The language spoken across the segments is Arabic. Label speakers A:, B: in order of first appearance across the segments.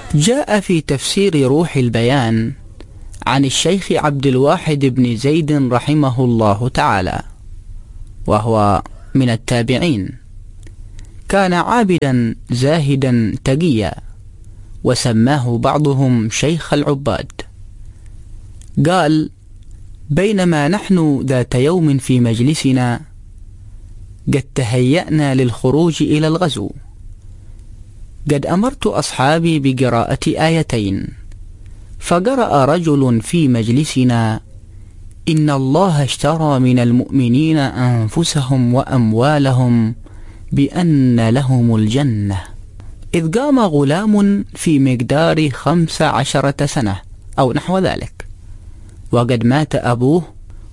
A: جاء في تفسير روح البيان عن الشيخ عبد الواحد بن زيد رحمه الله تعالى، وهو من التابعين، كان عابدا زاهدا تقيا، وسماه بعضهم شيخ العباد. قال: بينما نحن ذات يوم في مجلسنا قد تهيأنا للخروج إلى الغزو، قد أمرت أصحابي بقراءة آيتين، فقرأ رجل في مجلسنا: إن الله اشترى من المؤمنين أنفسهم وأموالهم بأن لهم الجنة، إذ قام غلام في مقدار 15 سنة أو نحو ذلك، وقد مات أبوه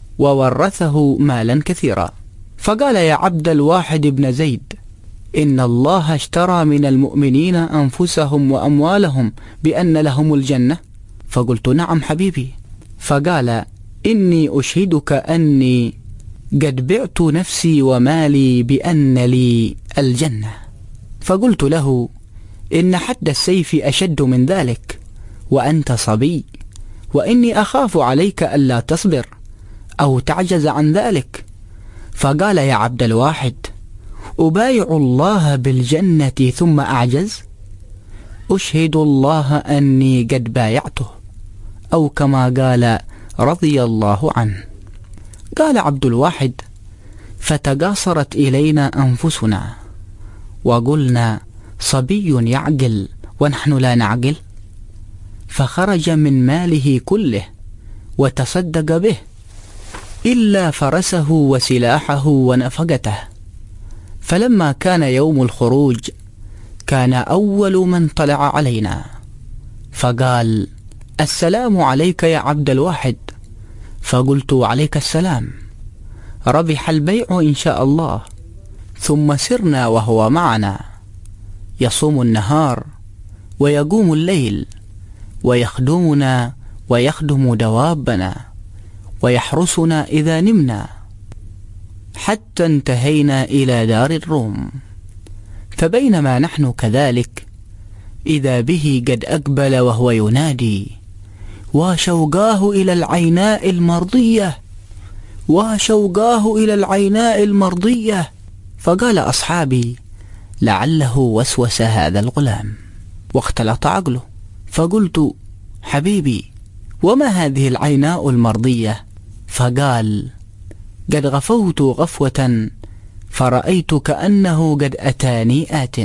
A: وورثه مالا كثيرا، فقال: يا عبد الواحد بن زيد، إن الله اشترى من المؤمنين أنفسهم وأموالهم بأن لهم الجنة؟ فقلت: نعم حبيبي. فقال: إني أشهدك أني قد بعت نفسي ومالي بأن لي الجنة. فقلت له: إن حد السيف أشد من ذلك، وأنت صبي، وإني أخاف عليك ألا تصبر أو تعجز عن ذلك. فقال: يا عبد الواحد، أبايع الله بالجنة ثم أعجز؟ أشهد الله أني قد بايعته، أو كما قال رضي الله عنه. قال عبد الواحد: فتقاصرت إلينا أنفسنا وقلنا: صبي يعقل ونحن لا نعقل؟ فخرج من ماله كله وتصدق به إلا فرسه وسلاحه ونفقته. فلما كان يوم الخروج كان أول من طلع علينا، فقال: السلام عليك يا عبد الواحد. فقلت: عليك السلام، ربح البيع إن شاء الله. ثم سرنا وهو معنا، يصوم النهار ويقوم الليل، ويخدمنا ويخدم دوابنا، ويحرسنا إذا نمنا، حتى انتهينا إلى دار الروم. فبينما نحن كذلك إذا به قد أقبل وهو ينادي: وشوقاه إلى العيناء المرضية، وشوقاه إلى العيناء المرضية. فقال أصحابي: لعله وسوس هذا الغلام واختلط عقله. فقلت: حبيبي، وما هذه العيناء المرضية؟ فقال: قد غفوت غفوة فرأيت كأنه قد أتاني آت،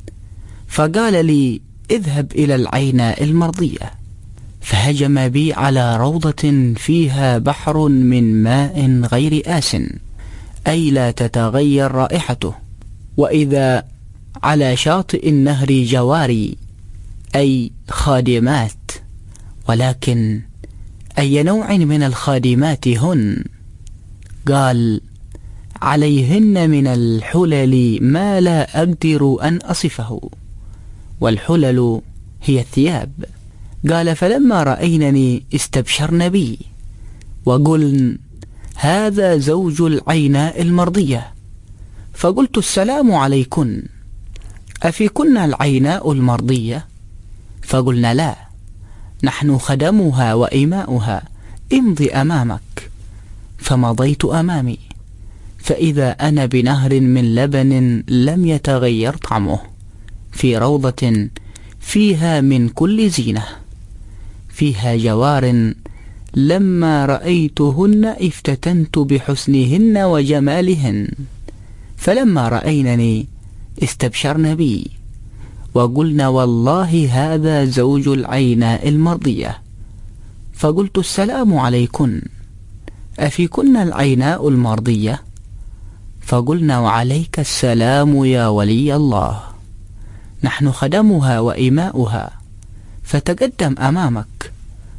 A: فقال لي: اذهب إلى العيناء المرضية. فهجم بي على روضة فيها بحر من ماء غير آس، أي لا تتغير رائحته، وإذا على شاطئ النهر جواري، أي خادمات، ولكن أي نوع من الخادمات هن؟ قال: عليهن من الحلل ما لا أقدر أن أصفه، والحلل هي الثياب. قال: فلما رأينني استبشرن بي وقلن: هذا زوج العيناء المرضية. فقلت: السلام عليكن، أفيكن العيناء المرضية؟ فقلنا: لا، نحن خدمها وإماؤها، امضي أمامك. فمضيت أمامي، فإذا أنا بنهر من لبن لم يتغير طعمه، في روضة فيها من كل زينة، فيها جوار لما رأيتهن افتتنت بحسنهن وجمالهن. فلما رأينني استبشرن بي وقلنا: والله هذا زوج العيناء المرضية. فقلت: السلام عليكن، أفيكن العيناء المرضية؟ فقلنا: وعليك السلام يا ولي الله، نحن خدمها وإماؤها، فتقدم أمامك.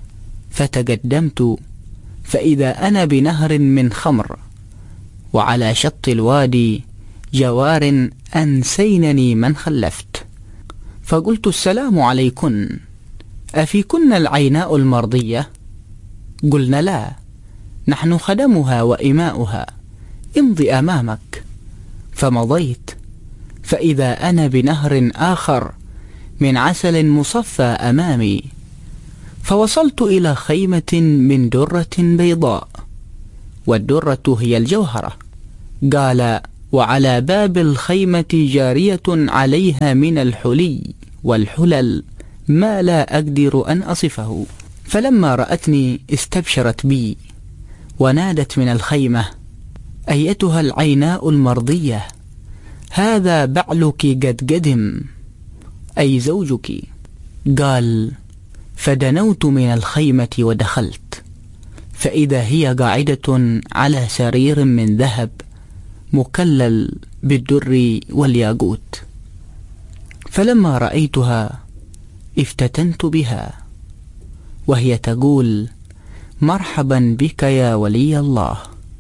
A: فتقدمت، فإذا أنا بنهر من خمر، وعلى شط الوادي جوار أنسينني من خلفت. فقلت: السلام عليكن، أفيكن العيناء المرضية؟ قلنا: لا، نحن خدمها وإماؤها، امضي أمامك. فمضيت، فإذا أنا بنهر آخر من عسل مصفى أمامي، فوصلت إلى خيمة من درة بيضاء، والدرة هي الجوهرة. قال: وعلى باب الخيمة جارية عليها من الحلي والحلل ما لا أقدر أن أصفه. فلما رأتني استبشرت بي ونادت من الخيمة: أيتها العيناء المرضية، هذا بعلك قد قدم، أي زوجك. قال: فدنوت من الخيمة ودخلت، فإذا هي قاعدة على سرير من ذهب مكلل بالدر والياقوت. فلما رأيتها افتتنت بها، وهي تقول: مرحبا بك يا ولي الله،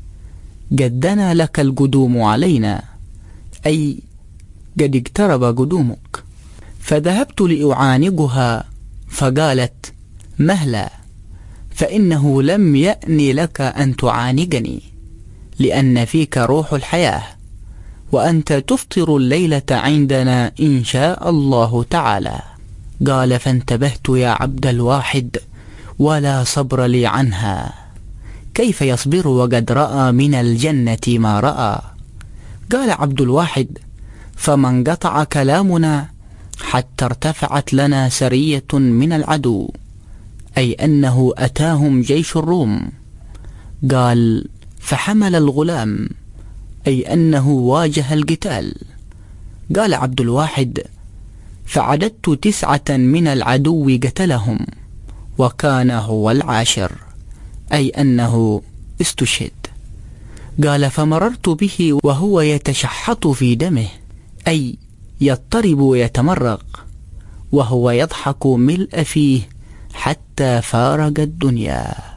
A: قد دنا لك القدوم علينا، أي قد اقترب قدومك. فذهبت لأعانقها، فقالت: مهلا، فإنه لم يأن لك أن تعانقني، لأن فيك روح الحياة، وأنت تفطر الليلة عندنا إن شاء الله تعالى. قال: فانتبهت يا عبد الواحد، ولا صبر لي عنها، كيف يصبر وقد رأى من الجنة ما رأى. قال عبد الواحد: فما انقطع كلامنا حتى ارتفعت لنا سرية من العدو، أي أنه أتاهم جيش الروم. قال: فحمل الغلام، أي أنه واجه القتال. قال عبد الواحد: فعددت 9 من العدو قتلهم، وكان هو العاشر، أي أنه استشهد. قال: فمررت به وهو يتشحط في دمه، أي يضطرب ويتمرق، وهو يضحك ملء فيه حتى فارق الدنيا.